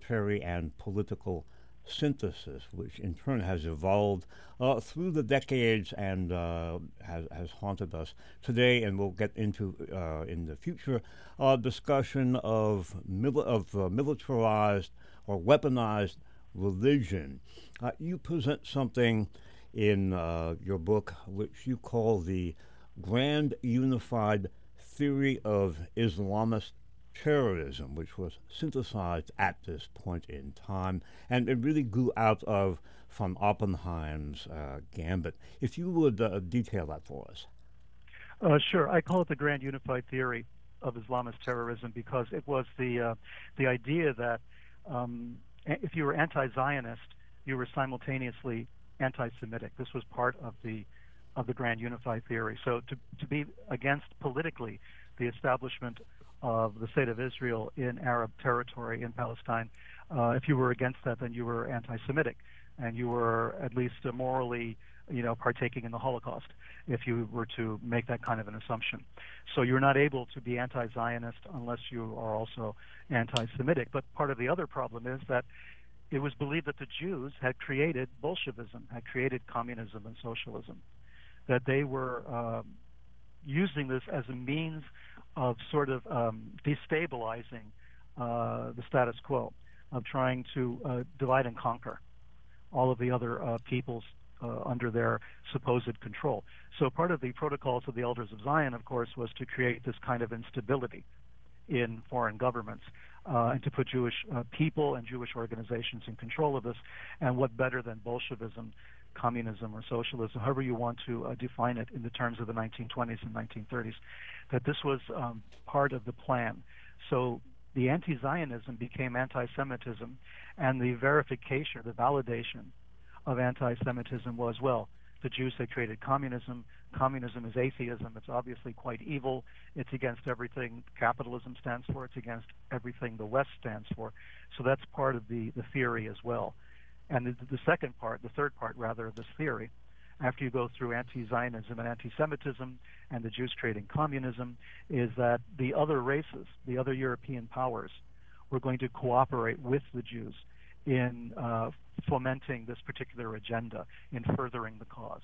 military and political synthesis, which in turn has evolved through the decades and has haunted us today, and we'll get into in the future discussion of militarized or weaponized religion. You present something in your book which you call the Grand Unified Theory of Islamist terrorism, which was synthesized at this point in time, and it really grew out of von Oppenheim's gambit. If you would detail that for us. Sure. I call it the Grand Unified Theory of Islamist terrorism because it was the idea that if you were anti-Zionist, you were simultaneously anti-Semitic. This was part of the Grand Unified Theory. So to be against politically the establishment of the state of Israel in Arab territory in Palestine, if you were against that, then you were anti-Semitic, and you were at least morally, partaking in the Holocaust, if you were to make that kind of an assumption. So you're not able to be anti-Zionist unless you are also anti-Semitic. But part of the other problem is that it was believed that the Jews had created Bolshevism, had created communism and socialism, that they were using this as a means of sort of destabilizing the status quo, of trying to divide and conquer all of the other peoples under their supposed control. So part of the protocols of the Elders of Zion, of course, was to create this kind of instability in foreign governments and to put Jewish people and Jewish organizations in control of this. And what better than Bolshevism, communism, or socialism, however you want to define it in the terms of the 1920s and 1930s, that this was part of the plan. So the anti-Zionism became anti-Semitism, and the verification, the validation of anti-Semitism was, well, the Jews had created communism. Communism is atheism. It's obviously quite evil. It's against everything capitalism stands for. It's against everything the West stands for. So that's part of the theory as well. And the second part, the third part rather, of this theory, after you go through anti-Zionism and anti-Semitism and the Jews creating communism, is that the other races, the other European powers, were going to cooperate with the Jews in fomenting this particular agenda, in furthering the cause.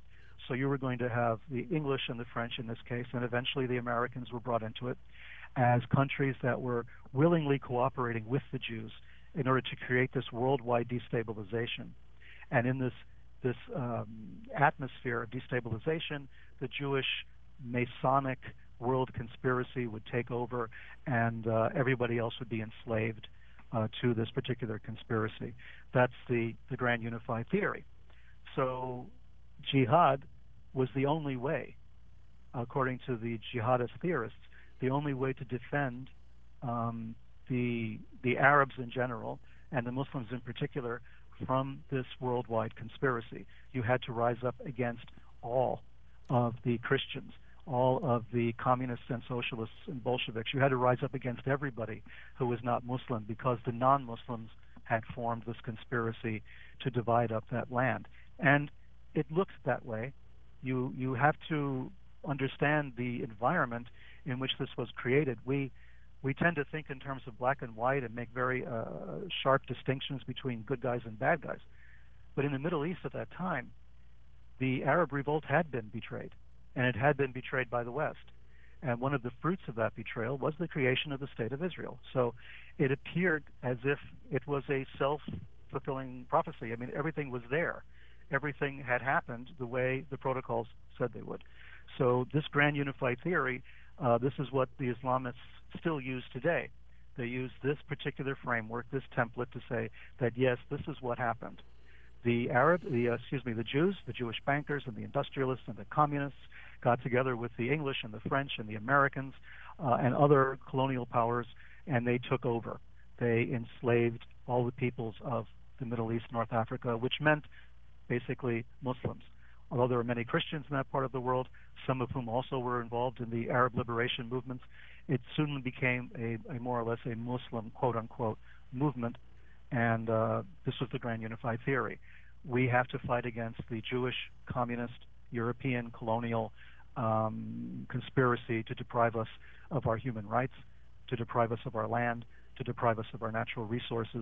So you were going to have the English and the French in this case, and eventually the Americans were brought into it as countries that were willingly cooperating with the Jews in order to create this worldwide destabilization. And in this atmosphere of destabilization, the Jewish Masonic world conspiracy would take over, and everybody else would be enslaved to this particular conspiracy. That's the Grand Unified Theory. So jihad was the only way, according to the jihadist theorists, the only way to defend the Arabs in general and the Muslims in particular from this worldwide conspiracy. You had to rise up against all of the Christians, all of the communists and socialists and Bolsheviks. You had to rise up against everybody who was not Muslim, because the non-Muslims had formed this conspiracy to divide up that land. And it looks that way. You have to understand the environment in which this was created. We tend to think in terms of black and white and make very sharp distinctions between good guys and bad guys. But in the Middle East at that time, the Arab revolt had been betrayed, and it had been betrayed by the West. And one of the fruits of that betrayal was the creation of the State of Israel. So it appeared as if it was a self-fulfilling prophecy. I mean, everything was there. Everything had happened the way the protocols said they would. So this Grand Unified Theory, this is what the Islamists still use today. They use this particular framework, this template, to say that yes, this is what happened. The Jews, the Jewish bankers, and the industrialists and the communists got together with the English and the French and the Americans and other colonial powers, and they took over. They enslaved all the peoples of the Middle East, North Africa, which meant basically Muslims. Although there were many Christians in that part of the world, some of whom also were involved in the Arab liberation movements, it soon became a more or less a Muslim, quote-unquote, movement, and this was the Grand Unified Theory. We have to fight against the Jewish, communist, European, colonial conspiracy to deprive us of our human rights, to deprive us of our land, to deprive us of our natural resources,